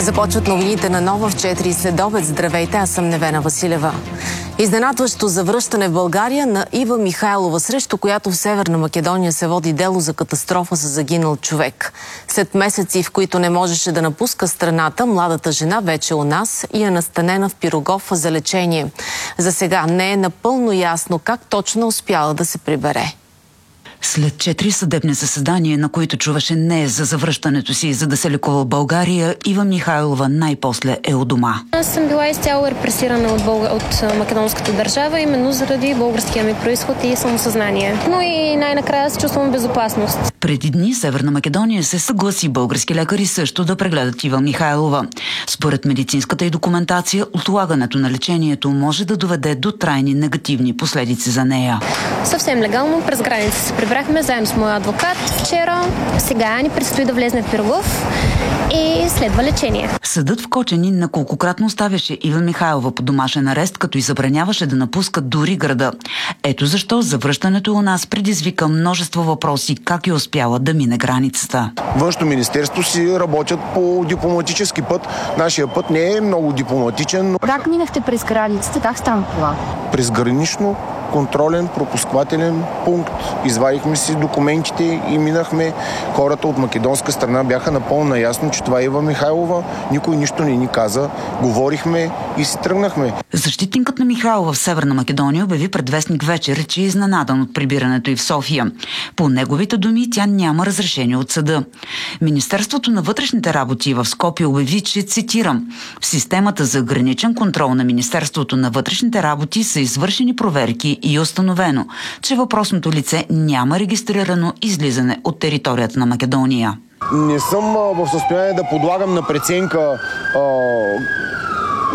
Започват новините на нова в 4 следобед. Здравейте, аз съм Невена Василева. Изненадващо завръщане в България на Ива Михайлова, срещу която в Северна Македония се води дело за катастрофа с загинал човек. След месеци, в които не можеше да напуска страната, младата жена вече у нас и е настанена в Пирогов за лечение. За сега не е напълно ясно как точно успяла да се прибере. След 4 съдебни заседания, на които чуваше не за завръщането си, за да се лекува в България, Ива Михайлова най-после е у дома. Аз съм била изцяло репресирана от македонската държава, именно заради българския ми произход и самосъзнание. Но и най-накрая се чувствам безопасност. Преди дни Северна Македония се съгласи български лекари също да прегледат Ива Михайлова. Според медицинската и документация, отлагането на лечението може да доведе до трайни негативни последици за нея. Съвсем легално през граница се прибрахме заедно с моя адвокат вчера. Сега ни предстои да влезне в Пирогов и следва лечение. Съдът в Кочанин неколкократно оставяше Ива Михайлова под домашен арест, като й забраняваше да напуска дори града. Ето защо завръщането у нас предизвика множество въпроси как е успяла да мине границата. Външно министерство си работят по дипломатически път. Нашия път не е много дипломатичен. Как минахте през границата? Как стана това? През гранично контролен пропусквателен пункт. Извадихме си документите и минахме. Хората от македонска страна бяха напълно наясно, че това е Ива Михайлова. Никой нищо не ни каза. Говорихме и си тръгнахме. Защитникът на Михайлова в Северна Македония обяви пред вестник Вечер, че е изненадан от прибирането й в София. По неговите думи тя няма разрешение от съда. Министерството на вътрешните работи в Скопие обяви, че, цитирам, в системата за граничен контрол на Министерството на вътрешните работи са извършени проверки и е установено, че въпросното лице няма регистрирано излизане от територията на Македония. Не съм в състояние да подлагам на преценка